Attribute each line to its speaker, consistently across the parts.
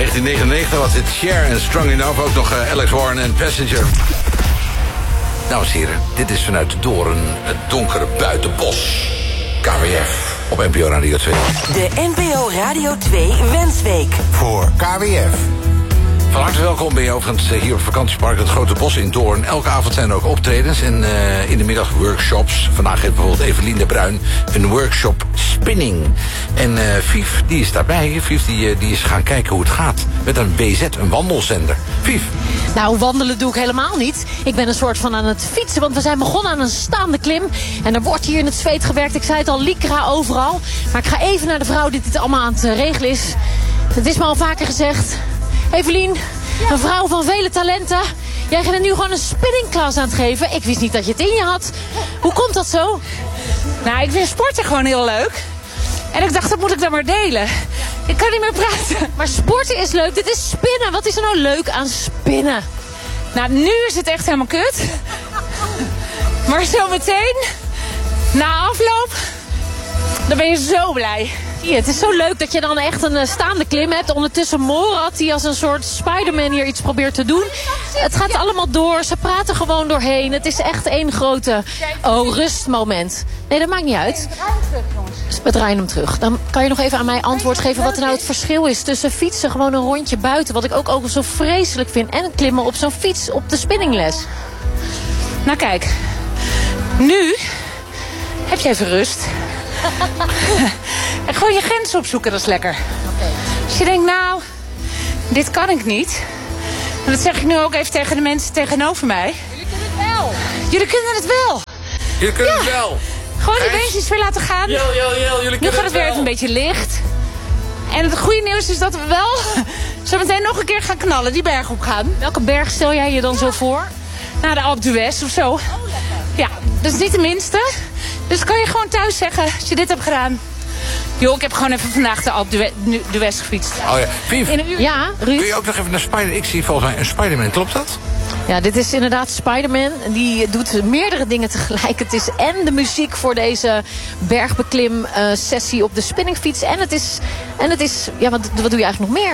Speaker 1: 1999 was dit Cher en Strong Enough. Ook nog Alex Warren en Passenger. Dames en heren, dit is vanuit de Doorn, het donkere buitenbos. KWF op NPO Radio 2.
Speaker 2: De NPO Radio 2 Wensweek.
Speaker 3: Voor KWF.
Speaker 1: Van harte welkom ben je overigens hier op vakantiepark Het Grote Bos in Doorn. Elke avond zijn er ook optredens en in de middag workshops. Vandaag heeft bijvoorbeeld Evelien de Bruin een workshop spinning. En Fief, die is daarbij. Fief, die is gaan kijken hoe het gaat met een WZ, een wandelzender. Fief.
Speaker 4: Nou, wandelen doe ik helemaal niet. Ik ben een soort van aan het fietsen, want we zijn begonnen aan een staande klim. En er wordt hier in het zweet gewerkt. Ik zei het al, lycra overal. Maar ik ga even naar de vrouw die dit allemaal aan het regelen is. Het is me al vaker gezegd. Evelien, een vrouw van vele talenten. Jij bent nu gewoon een spinningklas aan het geven. Ik wist niet dat je het in je had. Hoe komt dat zo?
Speaker 5: Nou, ik vind sporten gewoon heel leuk. En ik dacht, dat moet ik dan maar delen. Ik kan niet meer praten.
Speaker 4: Maar sporten is leuk, dit is spinnen. Wat is er nou leuk aan spinnen?
Speaker 5: Nou, nu is het echt helemaal kut. Maar zometeen, na afloop, dan ben je zo blij.
Speaker 4: Zie je, het is zo leuk dat je dan echt een staande klim hebt. Ondertussen Morat, die als een soort Spider-Man hier iets probeert te doen. Het gaat allemaal door, ze praten gewoon doorheen. Het is echt één grote rustmoment. Nee, dat maakt niet uit. We draaien hem terug. Dan kan je nog even aan mij antwoord geven wat er nou het verschil is tussen fietsen, gewoon een rondje buiten, wat ik ook zo vreselijk vind, en klimmen op zo'n fiets op de spinningles.
Speaker 5: Nou kijk, nu heb je even rust. En gewoon je grens opzoeken, dat is lekker. Als je denkt, nou, dit kan ik niet. En dat zeg ik nu ook even tegen de mensen tegenover mij.
Speaker 4: Jullie kunnen het wel.
Speaker 5: Jullie kunnen het wel.
Speaker 1: Jullie kunnen het wel.
Speaker 5: Gewoon die beentjes weer laten gaan. Nu gaat het weer even een beetje licht. En het goede nieuws is dat we wel zo meteen nog een keer gaan knallen, die berg op gaan.
Speaker 4: Welke berg stel jij je dan zo voor?
Speaker 5: Naar de Alpe d'Huez of zo. Ja, dat is niet de minste. Dus kan je gewoon thuis zeggen, als je dit hebt gedaan. Joh, ik heb gewoon even vandaag de Alpe d'Huez gefietst.
Speaker 1: Oh ja, Fief.
Speaker 5: In een uur.
Speaker 4: Ja, Ruud?
Speaker 1: Kun je ook nog even naar Spider... Ik zie volgens mij een Spider-Man, klopt dat?
Speaker 4: Ja, dit is inderdaad Spider-Man. Die doet meerdere dingen tegelijk. Het is en de muziek voor deze bergbeklim sessie op de spinningfiets. En het is ja, wat doe je eigenlijk nog meer?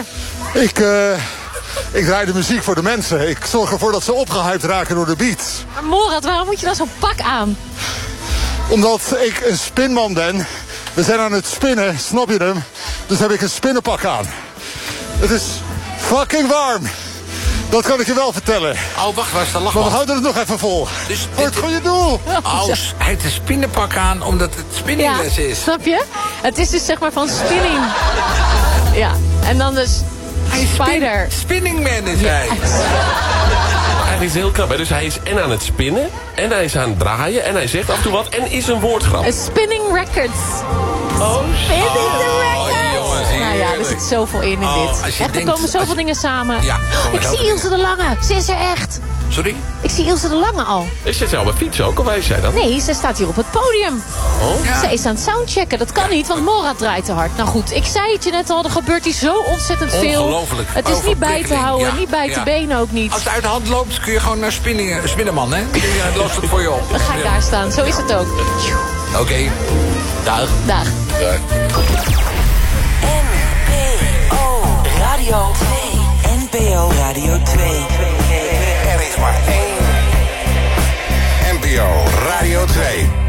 Speaker 3: Ik draai de muziek voor de mensen. Ik zorg ervoor dat ze opgehyped raken door de beat.
Speaker 4: Maar Morat, waarom moet je dan zo'n pak aan?
Speaker 3: Omdat ik een spinman ben. We zijn aan het spinnen, snap je hem? Dus heb ik een spinnenpak aan. Het is fucking warm. Dat kan ik je wel vertellen.
Speaker 1: Oh, wacht, waar is de
Speaker 3: Maar
Speaker 1: lachband?
Speaker 3: we houden het nog even vol.
Speaker 1: Dus
Speaker 3: voor het goede doel.
Speaker 1: Oh, hij heeft een spinnenpak aan omdat het spinningles is.
Speaker 4: Snap je? Het is dus zeg maar van spinning. Ja, en dan dus spider.
Speaker 1: Spinningman is hij.
Speaker 6: Hij is heel knap, hè? Dus hij is en aan het spinnen, en hij is aan het draaien, en hij zegt af en toe wat, en is een woordgrap.
Speaker 4: Spinning records.
Speaker 6: Oh,
Speaker 4: Spinning the records.
Speaker 1: Jongens,
Speaker 4: Nou ja, er zit zoveel in dit.
Speaker 1: als je
Speaker 4: Echt, er
Speaker 1: denkt-
Speaker 4: komen zoveel dingen samen.
Speaker 1: Ja,
Speaker 4: Ik zie Ilse de Lange. Ze is er echt.
Speaker 1: Sorry?
Speaker 4: Ik zie Ilse de Lange al.
Speaker 6: is dit zelf een fiets ook, of is zij dat?
Speaker 4: Nee, ze staat hier op het podium.
Speaker 6: Oh.
Speaker 1: Ja.
Speaker 4: Ze is aan het soundchecken. Dat kan niet, want Morat draait te hard. Nou goed, ik zei het je net al. Er gebeurt hier zo ontzettend veel.
Speaker 1: Ongelooflijk.
Speaker 4: Het is niet bij te houden.
Speaker 1: Ja,
Speaker 4: Niet bij te
Speaker 1: ja.
Speaker 4: benen ook niet.
Speaker 1: Als het uit de hand loopt, kun je gewoon naar Spinnenman, hè? Die lost het voor je op.
Speaker 4: Dan ga ik daar staan. Zo is het ook.
Speaker 1: Oké. Dag.
Speaker 4: Dag.
Speaker 1: Dag.
Speaker 2: NPO Radio 2. NPO Radio 2.
Speaker 3: Er is maar één. NPO Radio 2.